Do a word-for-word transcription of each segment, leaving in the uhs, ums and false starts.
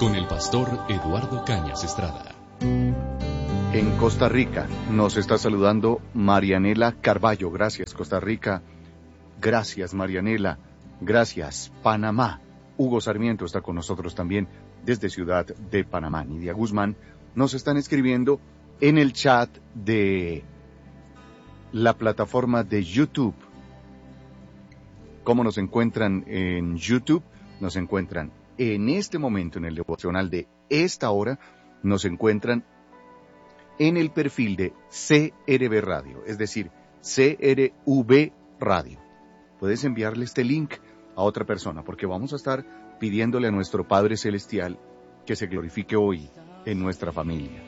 con el pastor Eduardo Cañas Estrada. En Costa Rica nos está saludando Marianela Carballo. Gracias, Costa Rica. Gracias, Marianela. Gracias, Panamá. Hugo Sarmiento está con nosotros también desde Ciudad de Panamá. Nidia Guzmán nos están escribiendo en el chat de la plataforma de YouTube. ¿Cómo nos encuentran en YouTube? Nos encuentran en este momento en el devocional de esta hora. Nos encuentran en el perfil de C R V Radio, es decir, C R V Radio. Puedes enviarle este link a otra persona, porque vamos a estar pidiéndole a nuestro Padre Celestial que se glorifique hoy en nuestra familia.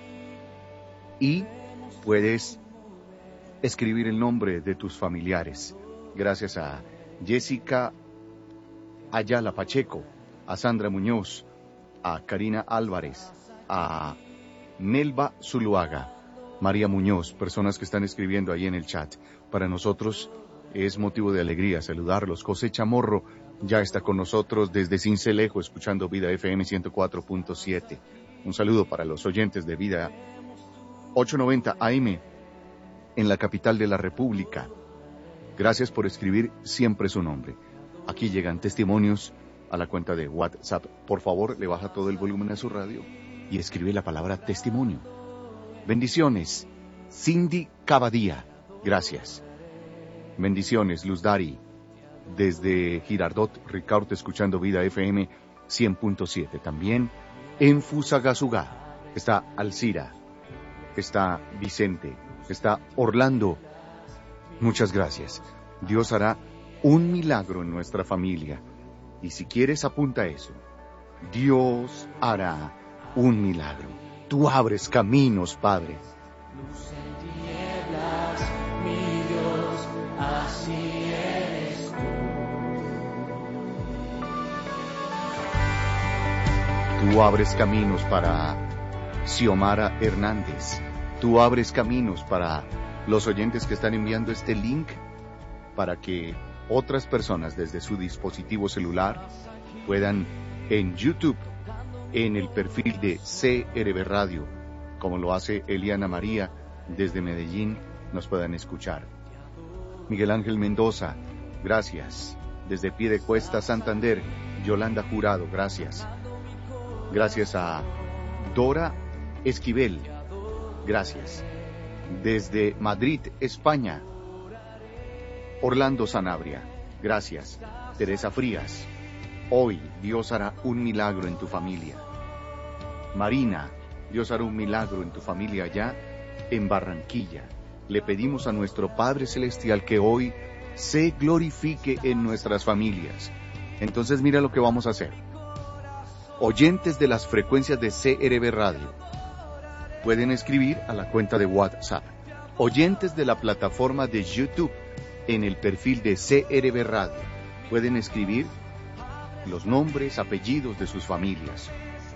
Y puedes escribir el nombre de tus familiares. Gracias a Jessica Ayala Pacheco, a Sandra Muñoz, a Karina Álvarez, a Nelva Zuluaga, María Muñoz, personas que están escribiendo ahí en el chat. Para nosotros es motivo de alegría saludarlos. José Chamorro ya está con nosotros desde Cincelejo, escuchando Vida F M ciento cuatro punto siete. Un saludo para los oyentes de Vida ochocientos noventa A M en la capital de la República. Gracias por escribir siempre su nombre. Aquí llegan testimonios a la cuenta de WhatsApp. Por favor, le baja todo el volumen a su radio y escribe la palabra testimonio. Bendiciones, Cindy Cavadía, gracias. Bendiciones, Luz Dari, desde Girardot, Ricaurte, escuchando Vida F M cien punto siete. También en Fusagasugá está Alcira, está Vicente, está Orlando. Muchas gracias. Dios hará un milagro en nuestra familia. Y si quieres, apunta eso. Dios hará un milagro. Tú abres caminos, Padre. Luz en tinieblas, mi Dios, así eres tú. Tú abres caminos para Xiomara Hernández. Tú abres caminos para los oyentes que están enviando este link para que otras personas desde su dispositivo celular puedan en YouTube, en el perfil de C R V Radio, como lo hace Eliana María desde Medellín, nos puedan escuchar. Miguel Ángel Mendoza, gracias. Desde Piedecuesta, Santander, Yolanda Jurado, gracias. Gracias a Dora Esquivel, gracias. Desde Madrid, España, Orlando Sanabria, gracias. Teresa Frías, hoy Dios hará un milagro en tu familia. Marina, Dios hará un milagro en tu familia allá en Barranquilla. Le pedimos a nuestro Padre Celestial que hoy se glorifique en nuestras familias. Entonces mira lo que vamos a hacer. Oyentes de las frecuencias de C R V Radio pueden escribir a la cuenta de WhatsApp. Oyentes de la plataforma de YouTube, en el perfil de C R V Radio, pueden escribir los nombres, apellidos de sus familias.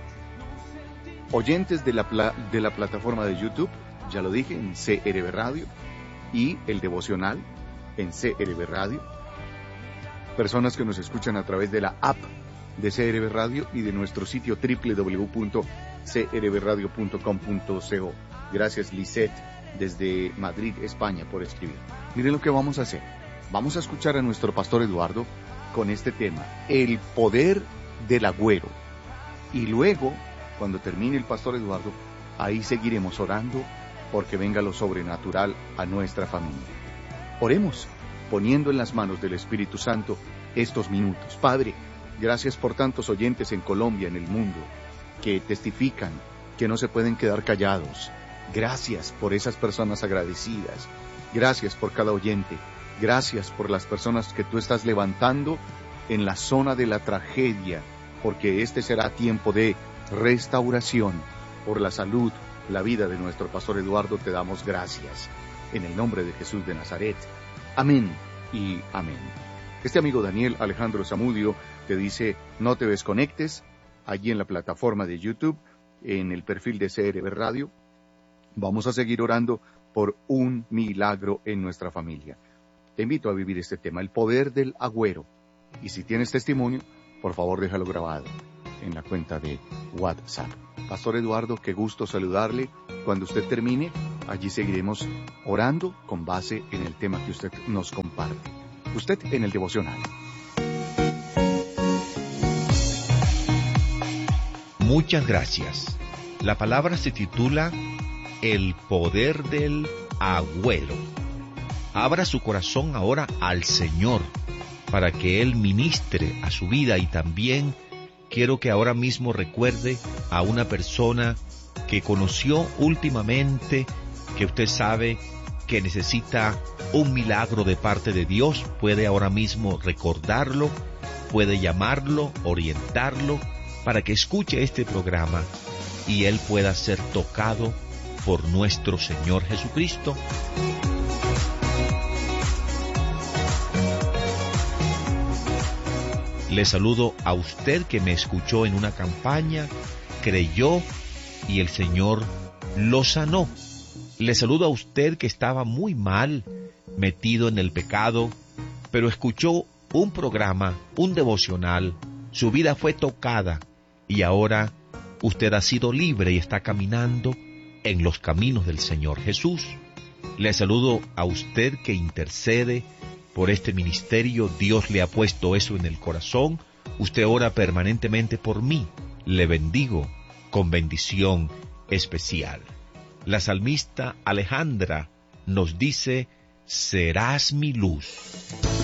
Oyentes de la, pla- de la plataforma de YouTube, ya lo dije, en C R V Radio, y el devocional en C R V Radio. Personas que nos escuchan a través de la app de C R V Radio y de nuestro sitio doble u doble u doble u punto c r v radio punto com punto co. Gracias, Lisette, desde Madrid, España, por escribir. Miren lo que vamos a hacer. Vamos a escuchar a nuestro pastor Eduardo con este tema, el poder del agüero. Y luego, cuando termine el pastor Eduardo, ahí seguiremos orando porque venga lo sobrenatural a nuestra familia. Oremos, poniendo en las manos del Espíritu Santo estos minutos. Padre, gracias por tantos oyentes en Colombia, en el mundo, que testifican, que no se pueden quedar callados. Gracias por esas personas agradecidas. Gracias por cada oyente. Gracias por las personas que tú estás levantando en la zona de la tragedia, porque este será tiempo de restauración. Por la salud, la vida de nuestro pastor Eduardo, te damos gracias. En el nombre de Jesús de Nazaret. Amén y amén. Este amigo Daniel Alejandro Zamudio te dice, no te desconectes, allí en la plataforma de YouTube, en el perfil de C R V Radio. Vamos a seguir orando por un milagro en nuestra familia. Te invito a vivir este tema, el poder del agüero. Y si tienes testimonio, por favor déjalo grabado. en la cuenta de WhatsApp. Pastor Eduardo, qué gusto saludarle. Cuando usted termine, allí seguiremos orando con base en el tema que usted nos comparte. Usted en el devocional. Muchas gracias. La palabra se titula El poder del agüero. Abra su corazón ahora al Señor para que Él ministre a su vida, y también quiero que ahora mismo recuerde a una persona que conoció últimamente, que usted sabe que necesita un milagro de parte de Dios. Puede ahora mismo recordarlo, puede llamarlo, orientarlo, para que escuche este programa y él pueda ser tocado por nuestro Señor Jesucristo. Le saludo a usted que me escuchó en una campaña, creyó y el Señor lo sanó. Le saludo a usted que estaba muy mal, metido en el pecado, pero escuchó un programa, un devocional, su vida fue tocada y ahora usted ha sido libre y está caminando en los caminos del Señor Jesús. Le saludo a usted que intercede por este ministerio. Dios le ha puesto eso en el corazón. Usted ora permanentemente por mí. Le bendigo con bendición especial. La salmista Alejandra nos dice: serás mi luz.